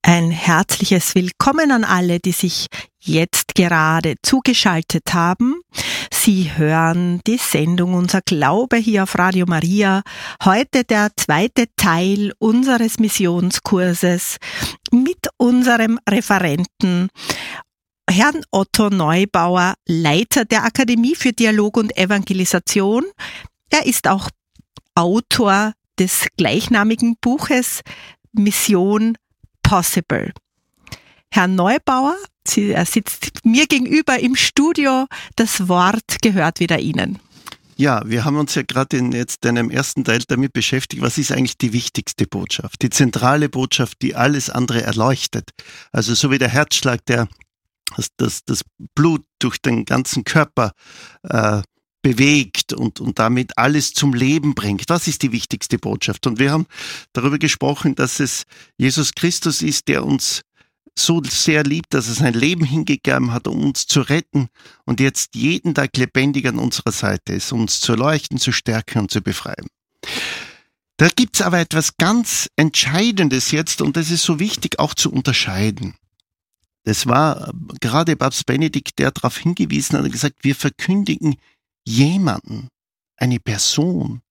Ein herzliches Willkommen an alle, die sich jetzt gerade zugeschaltet haben. Sie hören die Sendung Unser Glaube hier auf Radio Maria. Heute der zweite Teil unseres Missionskurses mit unserem Referenten Herrn Otto Neubauer, Leiter der Akademie für Dialog und Evangelisation. Er ist auch Autor des gleichnamigen Buches Mission Possible. Herr Neubauer, er sitzt mir gegenüber im Studio. Das Wort gehört wieder Ihnen. Ja, wir haben uns ja gerade in einem ersten Teil damit beschäftigt, was ist eigentlich die wichtigste Botschaft, die zentrale Botschaft, die alles andere erleuchtet. Also so wie der Herzschlag, der das Blut durch den ganzen Körper bewegt und damit alles zum Leben bringt. Was ist die wichtigste Botschaft? Und wir haben darüber gesprochen, dass es Jesus Christus ist, der uns so sehr liebt, dass er sein Leben hingegeben hat, um uns zu retten und jetzt jeden Tag lebendig an unserer Seite ist, um uns zu erleuchten, zu stärken und zu befreien. Da gibt es aber etwas ganz Entscheidendes jetzt und das ist so wichtig auch zu unterscheiden. Das war gerade Papst Benedikt, der darauf hingewiesen hat und gesagt, wir verkündigen jemanden, eine Person,